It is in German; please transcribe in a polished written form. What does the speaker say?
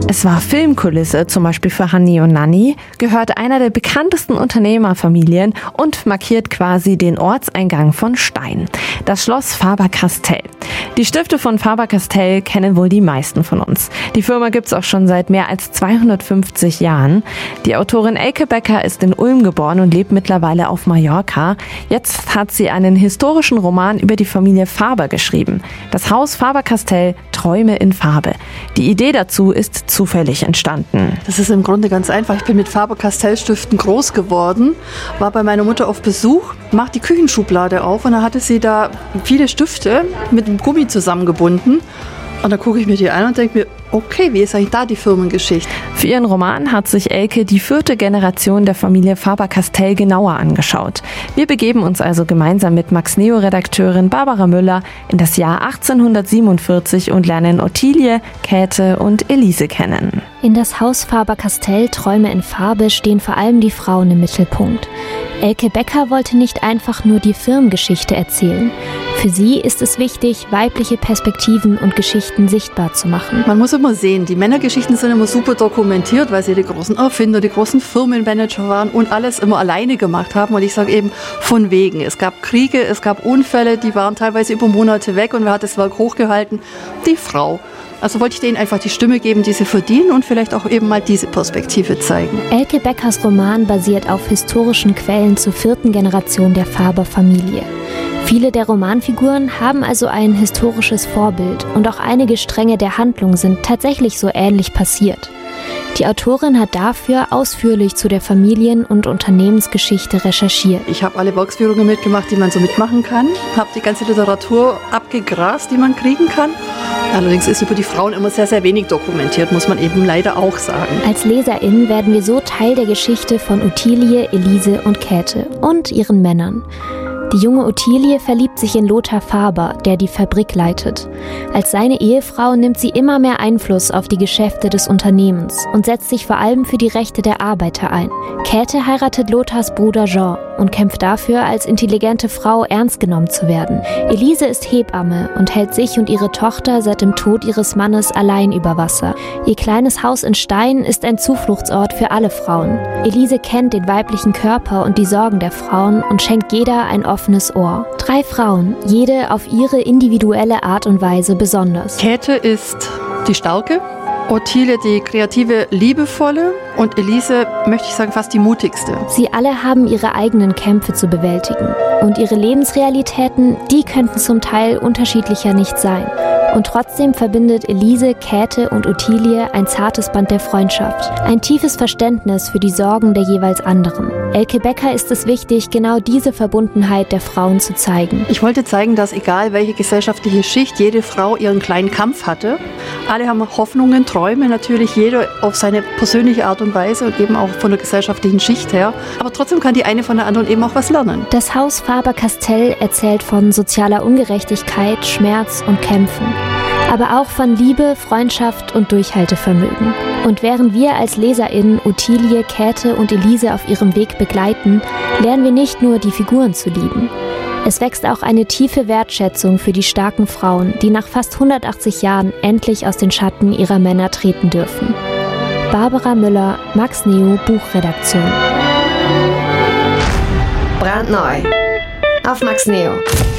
Es war Filmkulisse, zum Beispiel für Hanni und Nanni, gehört einer der bekanntesten Unternehmerfamilien und markiert quasi den Ortseingang von Stein. Das Schloss Faber-Castell. Die Stifte von Faber-Castell kennen wohl die meisten von uns. Die Firma gibt's auch schon seit mehr als 250 Jahren. Die Autorin Elke Becker ist in Ulm geboren und lebt mittlerweile auf Mallorca. Jetzt hat sie einen historischen Roman über die Familie Faber geschrieben. Das Haus Faber-Castell, Träume in Farbe. Die Idee dazu ist zufällig entstanden. Das ist im Grunde ganz einfach. Ich bin mit Faber-Castell-Stiften groß geworden, war bei meiner Mutter auf Besuch, macht die Küchenschublade auf und da hatte sie da viele Stifte mit dem Gummi zusammengebunden. Und da gucke ich mir die an und denke mir, okay, wie ist eigentlich da die Firmengeschichte? Für ihren Roman hat sich Elke die 4. Generation der Familie Faber-Castell genauer angeschaut. Wir begeben uns also gemeinsam mit Max-Neo-Redakteurin Barbara Müller in das Jahr 1847 und lernen Ottilie, Käthe und Elise kennen. In das Haus Faber-Castell Träume in Farbe stehen vor allem die Frauen im Mittelpunkt. Elke Becker wollte nicht einfach nur die Firmengeschichte erzählen. Für sie ist es wichtig, weibliche Perspektiven und Geschichten sichtbar zu machen. Man muss immer sehen, die Männergeschichten sind immer super dokumentiert, weil sie die großen Erfinder, die großen Firmenmanager waren und alles immer alleine gemacht haben. Und ich sage eben von wegen. Es gab Kriege, es gab Unfälle, die waren teilweise über Monate weg und wer hat das Werk hochgehalten? Die Frau. Also wollte ich denen einfach die Stimme geben, die sie verdienen und vielleicht auch eben mal diese Perspektive zeigen. Elke Beckers Roman basiert auf historischen Quellen zur 4. Generation der Faber-Familie. Viele der Romanfiguren haben also ein historisches Vorbild und auch einige Stränge der Handlung sind tatsächlich so ähnlich passiert. Die Autorin hat dafür ausführlich zu der Familien- und Unternehmensgeschichte recherchiert. Ich habe alle Volksführungen mitgemacht, die man so mitmachen kann, habe die ganze Literatur abgegrast, die man kriegen kann. Allerdings ist über die Frauen immer sehr, sehr wenig dokumentiert, muss man eben leider auch sagen. Als LeserInnen werden wir so Teil der Geschichte von Ottilie, Elise und Käthe und ihren Männern. Die junge Ottilie verliebt sich in Lothar Faber, der die Fabrik leitet. Als seine Ehefrau nimmt sie immer mehr Einfluss auf die Geschäfte des Unternehmens und setzt sich vor allem für die Rechte der Arbeiter ein. Käthe heiratet Lothars Bruder Jean und kämpft dafür, als intelligente Frau ernst genommen zu werden. Elise ist Hebamme und hält sich und ihre Tochter seit dem Tod ihres Mannes allein über Wasser. Ihr kleines Haus in Stein ist ein Zufluchtsort für alle Frauen. Elise kennt den weiblichen Körper und die Sorgen der Frauen und schenkt jeder ein offenes Ohr. 3 Frauen, jede auf ihre individuelle Art und Weise besonders. Käthe ist die Starke, Ottilie die kreative, liebevolle und Elise, möchte ich sagen, fast die mutigste. Sie alle haben ihre eigenen Kämpfe zu bewältigen. Und ihre Lebensrealitäten, die könnten zum Teil unterschiedlicher nicht sein. Und trotzdem verbindet Elise, Käthe und Ottilie ein zartes Band der Freundschaft. Ein tiefes Verständnis für die Sorgen der jeweils anderen. Elke Becker ist es wichtig, genau diese Verbundenheit der Frauen zu zeigen. Ich wollte zeigen, dass egal welche gesellschaftliche Schicht, jede Frau ihren kleinen Kampf hatte. Alle haben Hoffnungen, Träume, natürlich jeder auf seine persönliche Art und Weise und eben auch von der gesellschaftlichen Schicht her. Aber trotzdem kann die eine von der anderen eben auch was lernen. Das Haus Faber-Castell erzählt von sozialer Ungerechtigkeit, Schmerz und Kämpfen. Aber auch von Liebe, Freundschaft und Durchhaltevermögen. Und während wir als LeserInnen Ottilie, Käthe und Elise auf ihrem Weg begleiten, lernen wir nicht nur die Figuren zu lieben. Es wächst auch eine tiefe Wertschätzung für die starken Frauen, die nach fast 180 Jahren endlich aus den Schatten ihrer Männer treten dürfen. Barbara Müller, Max-Neo Buchredaktion. Brandneu auf Max-Neo.